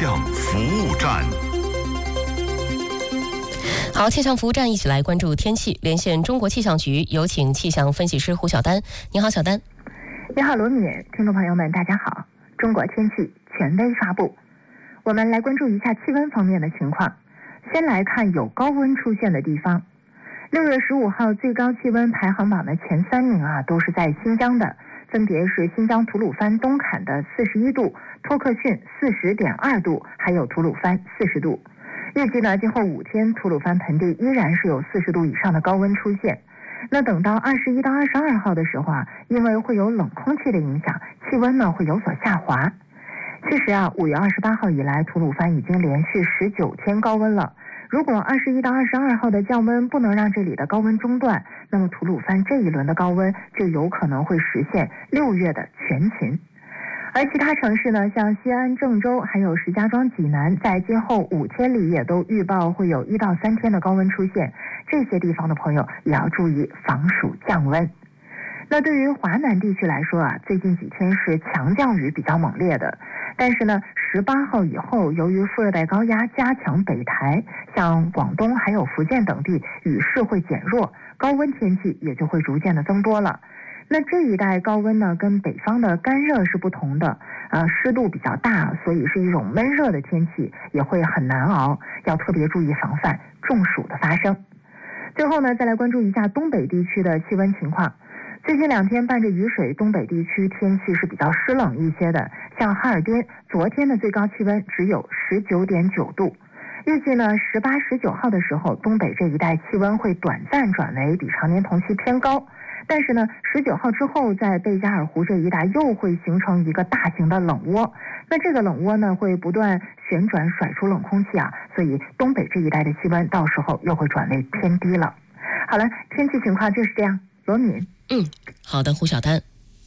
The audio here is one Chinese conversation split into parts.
象服务站。 好，气象服务站一起来关注天气。连线中国气象局，有请气象分析师胡晓丹。你好，小丹。 你好，罗敏。听众朋友们，大家好。中国天气权威发布，我们来关注一下气温方面的情况。先来看有高温出现的地方。6月15号最高气温排行榜的前3名都是在新疆的，分别是新疆吐鲁番东坎的41度，托克逊40.2度，还有吐鲁番40度。预计呢，今后5天吐鲁番盆地依然是有40度以上的高温出现。那等到21到22号的时候因为会有冷空气的影响，气温呢会有所下滑。其实5月28号以来，吐鲁番已经连续19天高温了。如果21到22号的降温不能让这里的高温中断，那么吐鲁番这一轮的高温就有可能会实现6月的全勤。而其他城市呢，像西安、郑州还有石家庄、济南，在今后5天里也都预报会有1到3天的高温出现。这些地方的朋友也要注意防暑降温。那对于华南地区来说最近几天是强降雨比较猛烈的。但是呢，18号以后，由于副热带高压加强北抬，像广东还有福建等地雨势会减弱，高温天气也就会逐渐的增多了。那这一带高温呢，跟北方的干热是不同的，湿度比较大，所以是一种闷热的天气，也会很难熬，要特别注意防范中暑的发生。最后呢，再来关注一下东北地区的气温情况。最近2天伴着雨水，东北地区天气是比较湿冷一些的，像哈尔滨昨天的最高气温只有19.9度。预计呢18、19号的时候，东北这一带气温会短暂转为比常年同期偏高。但是呢19号之后，在贝加尔湖这一带又会形成一个大型的冷窝，那这个冷窝呢会不断旋转甩出冷空气所以东北这一带的气温到时候又会转为偏低了。好了，天气情况就是这样。罗敏。 好的，胡晓丹。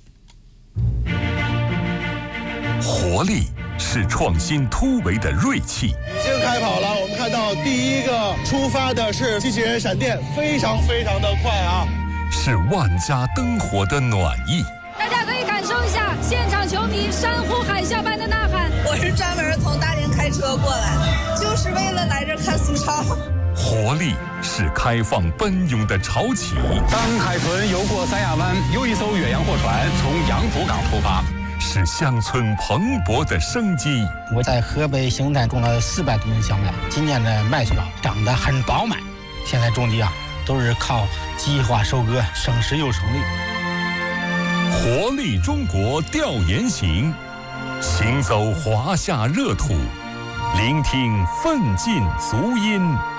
活力是创新突围的锐气。 已经开跑了，我们看到第一个出发的是机器人闪电，非常的快是万家灯火的暖意。 大家可以感受一下现场球迷山呼海啸般的呐喊。 我是专门从大连开车过来的，就是为了来这看苏超。 活力是开放奔涌的潮起。 当海豚游过三亚湾，又一艘远洋货船从扬浦港出发， 是乡村蓬勃的生机。 我在河北邢台种了400多亩小麦，今年的麦穗长得很饱满。现在种地都是靠计划收割，省时又省力。 活力中国调研行，行走华夏热土，聆听奋进足音。